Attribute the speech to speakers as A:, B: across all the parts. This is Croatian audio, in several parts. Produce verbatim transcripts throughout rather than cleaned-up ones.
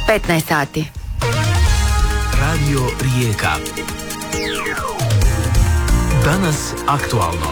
A: petnaest sati.
B: Radio Rijeka. Danas aktualno.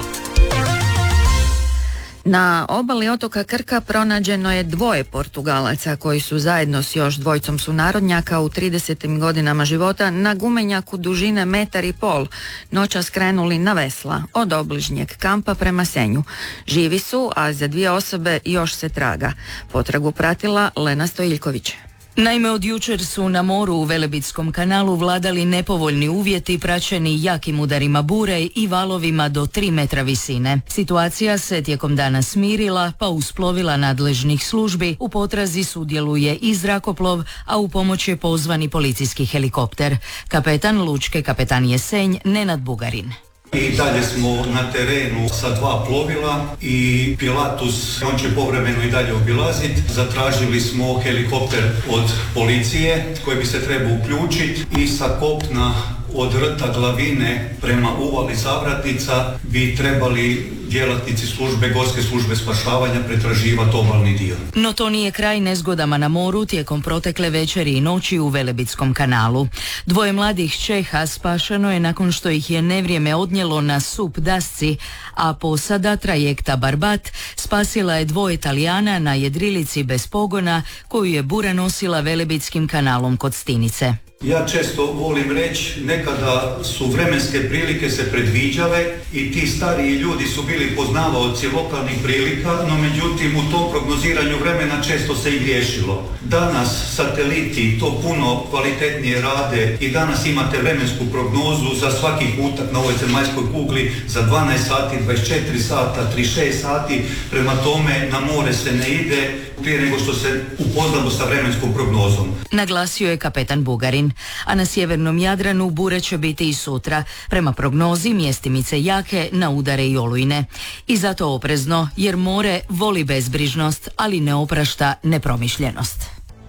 A: Na obali otoka Krka pronađeno je dvoje Portugalaca koji su zajedno s još dvojicom sunarodnjaka u tridesetim godinama života na gumenjaku dužine metar i pol noćas skrenuli na vesla od obližnjeg kampa prema Senju. Živi su, a za dvije osobe još se traga. Potragu pratila Lena Stojiljković.
C: Naime, od jučer su na moru u Velebitskom kanalu vladali nepovoljni uvjeti praćeni jakim udarima bure i valovima do tri metra visine. Situacija se tijekom dana smirila, pa uz plovila nadležnih službi u potrazi sudjeluje i zrakoplov, a u pomoć je pozvan i policijski helikopter. Kapetan Lučke kapetanije Senj, Nenad Bugarin.
D: I dalje smo na terenu sa dva plovila i Pilatus, on će povremeno i dalje obilaziti. Zatražili smo helikopter od policije koji bi se trebao uključiti i sa kopna od rta Glavine prema uvali Zavratnica bi trebali djelatnici službe, gorske službe spašavanja pretraživati obalni dio.
C: No to nije kraj nezgodama na moru tijekom protekle večeri i noći u Velebitskom kanalu. Dvoje mladih Čeha spašeno je nakon što ih je nevrijeme odnijelo na sup dasci, a posada trajekta Barbat spasila je dvoje Talijana na jedrilici bez pogona koju je bura nosila Velebitskim kanalom kod Stinice.
D: Ja često volim reći, nekada su vremenske prilike se predviđale i ti stariji ljudi su bili poznavaoci lokalnih prilika, no međutim u tom prognoziranju vremena često se i griješilo. Danas sateliti to puno kvalitetnije rade i danas imate vremensku prognozu za svaki kutak na ovoj zemaljskoj kugli za dvanaest sati, dvadeset četiri sata, trideset šest sati, prema tome na more se ne ide prije nego što se upoznamo sa vremenskom prognozom.
C: Naglasio je kapetan Bugarin. A na sjevernom Jadranu bure će biti i sutra. Prema prognozi mjestimice jake na udare i olujne. I zato oprezno, jer more voli bezbrižnost, ali ne oprašta nepromišljenost.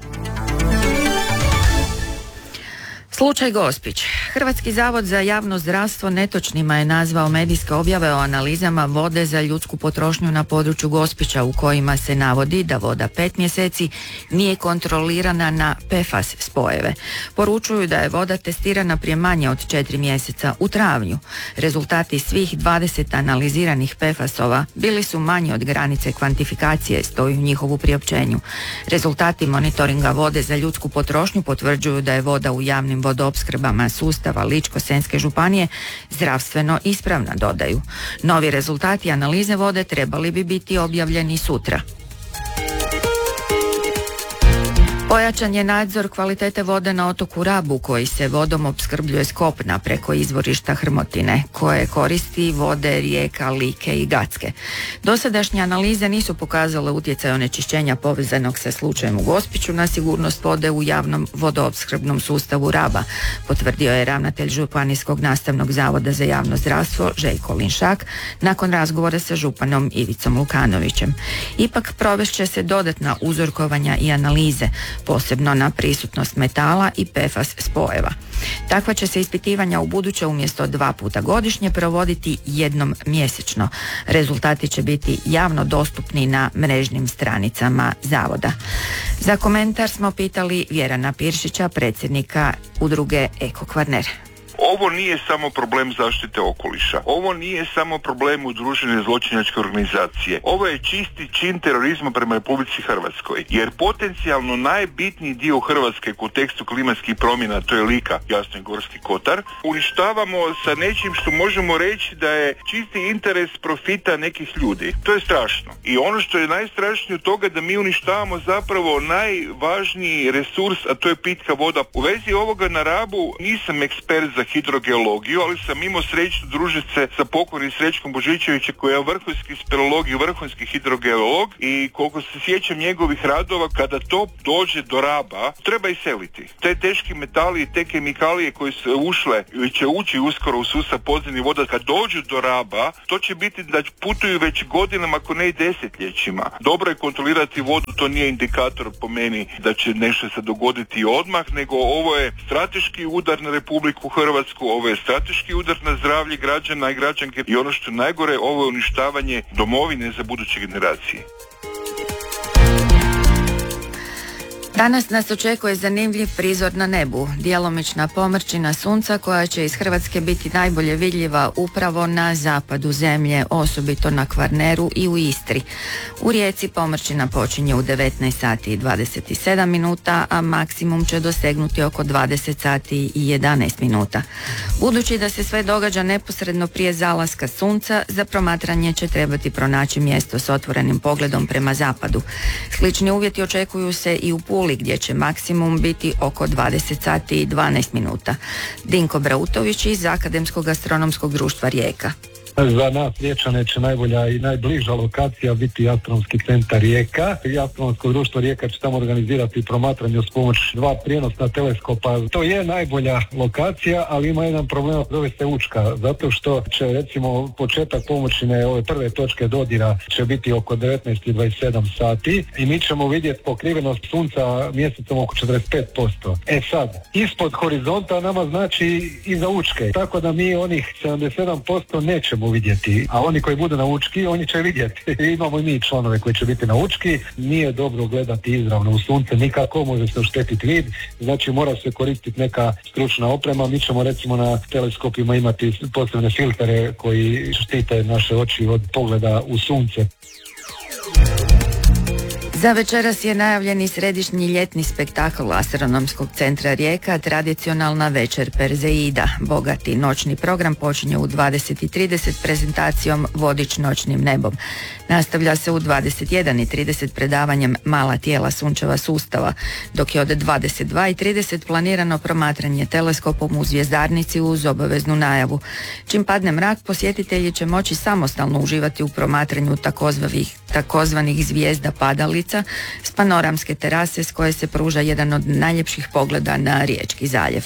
A: Slučaj Gospić. Hrvatski zavod za javno zdravstvo netočnima je nazvao medijske objave o analizama vode za ljudsku potrošnju na području Gospića u kojima se navodi da voda pet mjeseci nije kontrolirana na P F A S spojeve. Poručuju da je voda testirana prije manje od četiri mjeseca u travnju. Rezultati svih dvadeset analiziranih P F A S-ova bili su manji od granice kvantifikacije, stoji u njihovu priopćenju. Rezultati monitoringa vode za ljudsku potrošnju potvrđuju da je voda u javnim vodoopskrbama sustava Ličko-senjske županije zdravstveno ispravna, dodaju. Novi rezultati analize vode trebali bi biti objavljeni sutra. Pojačan je nadzor kvalitete vode na otoku Rabu koji se vodom opskrbljuje s kopna preko izvorišta Hrmotine koje koristi vode rijeka Like i Gacke. Dosadašnje analize nisu pokazale utjecaj onečišćenja povezanog sa slučajem u Gospiću na sigurnost vode u javnom vodoopskrbnom sustavu Raba, potvrdio je ravnatelj Županijskog nastavnog zavoda za javno zdravstvo Željko Linšak nakon razgovora sa županom Ivicom Lukanovićem. Ipak provest će se dodatna uzorkovanja i analize, posebno na prisutnost metala i P F A S spojeva. Takva će se ispitivanja u buduće umjesto dva puta godišnje provoditi jednom mjesečno. Rezultati će biti javno dostupni na mrežnim stranicama zavoda. Za komentar smo pitali Vjerana Piršića, predsjednika udruge Eko Kvarner.
E: Ovo nije samo problem zaštite okoliša. Ovo nije samo problem udružene zločinačke organizacije. Ovo je čisti čin terorizma prema Republici Hrvatskoj. Jer potencijalno najbitniji dio Hrvatske u kontekstu klimatskih promjena, to je Lika, jasno i Gorski kotar, uništavamo sa nečim što možemo reći da je čisti interes profita nekih ljudi. To je strašno. I ono što je najstrašnije od toga da mi uništavamo zapravo najvažniji resurs, a to je pitka voda. U vezi ovoga na Rabu nisam ekspert za hidrogeologiju, ali sam imao sreću družiti se sa pokojnim Srećkom Božićevićem koji je vrhunski speleolog i vrhunski hidrogeolog i koliko se sjećam njegovih radova, kada to dođe do Raba, treba iseliti. Te teški metali i te kemikalije koje su ušle ili će ući uskoro u sustav podzemnih voda, kad dođu do Raba, to će biti da putuju već godinama, ako ne i desetljećima. Dobro je kontrolirati vodu, to nije indikator po meni da će nešto se dogoditi odmah, nego ovo je strateški udar na Republiku Hrvatsku, ovo je strateški udar na zdravlje građana i građanke i ono što je najgore, ovo je uništavanje domovine za buduće generacije.
A: Danas nas očekuje zanimljiv prizor na nebu, djelomična pomrčina sunca koja će iz Hrvatske biti najbolje vidljiva upravo na zapadu zemlje, osobito na Kvarneru i u Istri. U Rijeci pomrčina počinje u devetnaest sati i dvadeset sedam minuta, a maksimum će dosegnuti oko dvadeset sati i jedanaest minuta. Budući da se sve događa neposredno prije zalaska sunca, za promatranje će trebati pronaći mjesto s otvorenim pogledom prema zapadu. Slični uvjeti očekuju se i u Puli, gdje će maksimum biti oko dvadeset sati i dvanaest minuta. Dinko Brautović iz Akademskog astronomskog društva Rijeka.
F: Za nas Riječane će najbolja i najbliža lokacija biti Astronomski centar Rijeka. I Astronomsko društvo Rijeka će tamo organizirati promatranje s pomoć dva prijenosna teleskopa. To je najbolja lokacija, ali ima jedan problem, zove se Učka, zato što će recimo početak pomoćine ove prve točke dodira će biti oko devetnaest i dvadeset sedam sati i mi ćemo vidjeti pokrivenost sunca mjesecom oko četrdeset pet posto. E sad, ispod horizonta nama znači iza Učke, tako da mi onih sedamdeset sedam posto nećemo vidjeti, a oni koji budu na Učki, oni će vidjeti. Imamo i mi članove koji će biti na Učki. Nije dobro gledati izravno u sunce, nikako, može se oštetiti vid, znači mora se koristiti neka stručna oprema. Mi ćemo recimo na teleskopima imati posebne filtere koji štite naše oči od pogleda u sunce.
A: Za večeras je najavljeni središnji ljetni spektakl Astronomskog centra Rijeka, tradicionalna večer Perzeida. Bogati noćni program počinje u dvadeset i trideset prezentacijom Vodič noćnim nebom. Nastavlja se u dvadeset jedan i trideset predavanjem Mala tijela sunčeva sustava, dok je od dvadeset dva i trideset planirano promatranje teleskopom u zvjezdarnici uz obaveznu najavu. Čim padne mrak, posjetitelji će moći samostalno uživati u promatranju takozvanih, takozvanih zvijezda padalica s panoramske terase s koje se pruža jedan od najljepših pogleda na Riječki zaljev.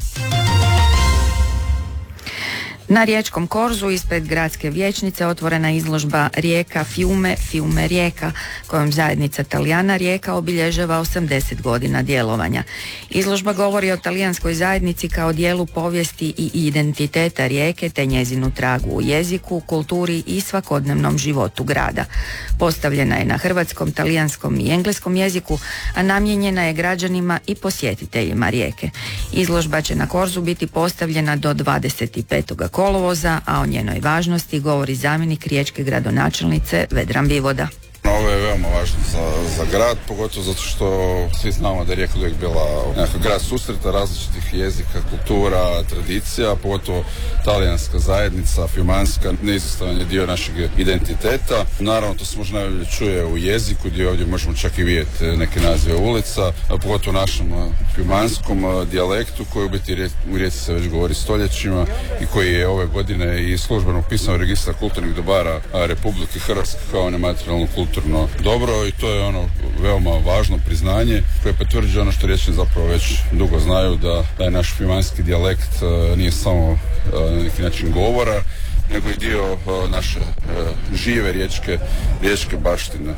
A: Na Riječkom korzu ispred gradske vijećnice otvorena izložba Rijeka Fiume, Fiume Rijeka, kojom zajednica Talijana Rijeka obilježava osamdeset godina djelovanja. Izložba govori o talijanskoj zajednici kao dijelu povijesti i identiteta Rijeke te njezinu tragu u jeziku, kulturi i svakodnevnom životu grada. Postavljena je na hrvatskom, talijanskom i engleskom jeziku, a namijenjena je građanima i posjetiteljima Rijeke. Izložba će na korzu biti postavljena do dvadeset petog kolovoza, a o njenoj važnosti govori zamjenik riječke gradonačelnice Vedran Vivoda.
G: Ovo je veoma važno za, za grad, pogotovo zato što svi znamo da je Rijeka uvijek bila nekakav grad susreta različitih jezika, kultura, tradicija, pogotovo talijanska zajednica, fiumanska, neizostavan je dio našeg identiteta. Naravno, to se možda najbolje čuje u jeziku, gdje ovdje možemo čak i vidjeti neke nazive ulica, a pogotovo u našem fiumanskom dijalektu, koji u biti u Rijeci se već govori stoljećima i koji je ove godine i službeno upisan u registar kulturnih dobara Republike Hrvatske kao nematerijalnu kulturu dobro, i to je ono veoma važno priznanje koje potvrđuje ono što Riječani zapravo već dugo znaju, da, da je naš fiumanski dijalekt uh, nije samo uh, na neki način govora, nego i dio uh, naše uh, žive riječke, riječke baštine.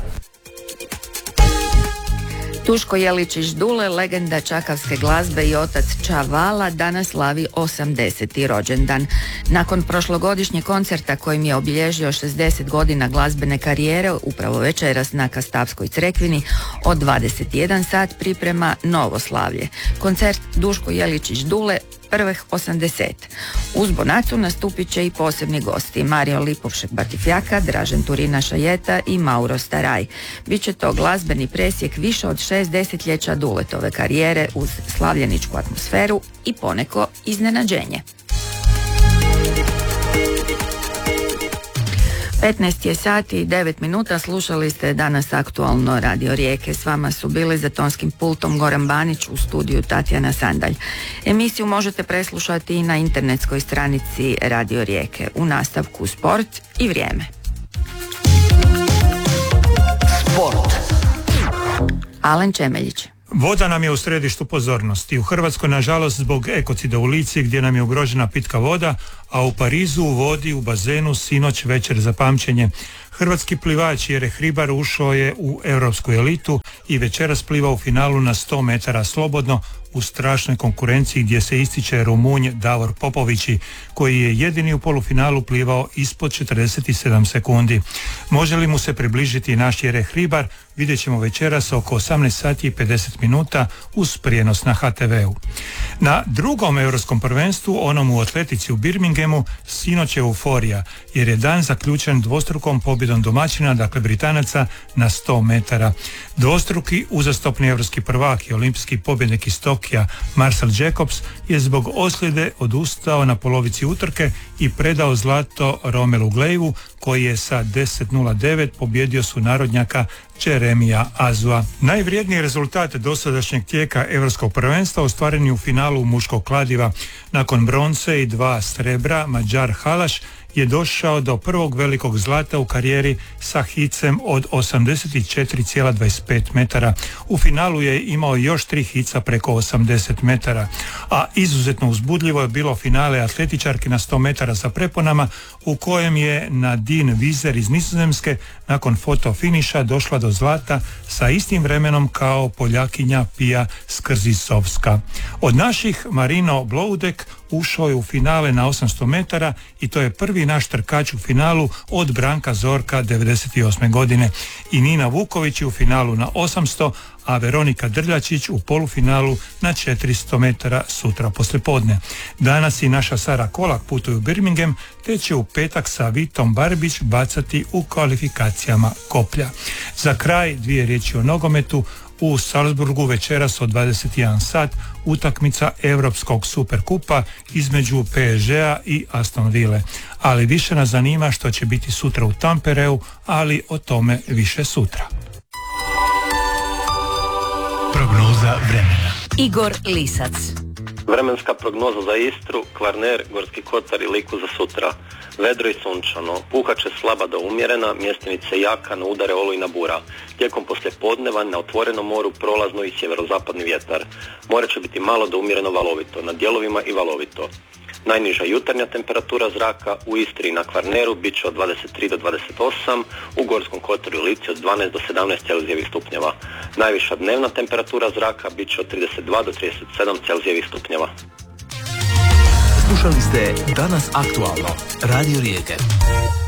A: Tuško Jeličić Dule, legenda čakavske glazbe i otac Čavala, danas slavi osamdeseti rođendan. Nakon prošlogodišnjeg koncerta kojim je obilježio šezdeset godina glazbene karijere, upravo večeras na Kastavskoj crkvini od dvadeset jedan sat priprema novo slavlje. Koncert Duško Jeličić Dule prvih osamdeset. Uz Bonacu nastupit će i posebni gosti Mario Lipovšek Batifjaka, Dražen Turina Šajeta i Mauro Staraj. Biće to glazbeni presjek više od šest desetljeća Duletove karijere uz slavljeničku atmosferu i poneko iznenađenje. petnaest je sati i devet minuta, slušali ste danas aktualno Radio Rijeke. S vama su bili za tonskim pultom Goran Banić, u studiju Tatjana Sandalj. Emisiju možete preslušati i na internetskoj stranici Radio Rijeke. U nastavku sport i vrijeme. Sport. Alen Čemeljić.
H: Voda nam je u središtu pozornosti. U Hrvatskoj, nažalost, zbog ekocida u Lici gdje nam je ugrožena pitka voda, a u Parizu u vodi u bazenu sinoć večer za pamćenje. Hrvatski plivač Jere Hribar ušao je u europsku elitu i večeras pliva u finalu na sto metara slobodno u strašnoj konkurenciji gdje se ističe Rumunj Davor Popovići, koji je jedini u polufinalu plivao ispod četrdeset sedam sekundi. Može li mu se približiti naš Jere Hribar? Vidjet ćemo večeras oko osamnaest sati i pedeset minuta uz prijenos na ha te veu. Na drugom europskom prvenstvu, onom u atletici u Birminghamu, sinoć je euforija, jer je dan zaključen dvostrukom pobjedom domaćina, dakle Britanaca, na sto metara. Dvostruki uzastopni europski prvak i olimpijski pobjednik iz Tokija Marcel Jacobs je zbog ozljede odustao na polovici utrke i predao zlato Romelu Glejvu, koji je sa deset nula devet pobjedio sunarodnjaka Jeremija Azua. Najvrijedniji rezultat dosadašnjeg tijeka europskog prvenstva ostvaren je u finalu muškog kladiva. Nakon bronce i dva srebra, Mađar Halaš je došao do prvog velikog zlata u karijeri sa hicem od osamdeset četiri zarez dvadeset pet metara. U finalu je imao još tri hica preko osamdeset metara, a izuzetno uzbudljivo je bilo finale atletičarki na sto metara sa preponama, u kojem je Nadine Vizer iz Nizozemske nakon fotofiniša došla do zlata sa istim vremenom kao Poljakinja Pija Skrzisovska. Od naših Marino Bloudek ušao je u finale na osamsto metara i to je prvi naš trkač u finalu od Branka Zorka devedeset osme godine. I Nina Vuković je u finalu na osamsto, a Veronika Drljačić u polufinalu na četiristo metara sutra poslijepodne. Danas i naša Sara Kolak putuje u Birmingham, te će u petak sa Vitom Barbić bacati u kvalifikacijama koplja. Za kraj dvije riječi o nogometu. U Salzburgu večeras od dvadeset jedan sat utakmica Europskog superkupa između pe es žea i Aston Ville. Ali više nas zanima što će biti sutra u Tampereu, ali o tome više sutra.
B: Prognoza vremena.
C: Igor Lisac.
I: Vremenska prognoza za Istru, Kvarner, Gorski kotar i Liku za sutra. Vedro i sunčano, puha će slaba do umjerena, mjestimice jaka, na udare olujna bura. Tijekom poslijepodneva na otvorenom moru prolazno i sjeverozapadni vjetar. More će biti malo do umjereno valovito, na dijelovima i valovito. Najniža jutarnja temperatura zraka u Istri i na Kvarneru bit će od dvadeset tri do dvadeset osam, u Gorskom kotaru i Lici od dvanaest do sedamnaest celzijevih stupnjeva. Najviša dnevna temperatura zraka bit će od trideset dva do trideset sedam celzijevih stupnjeva.
B: Slušali ste Danas aktualno, Radio Rijeke.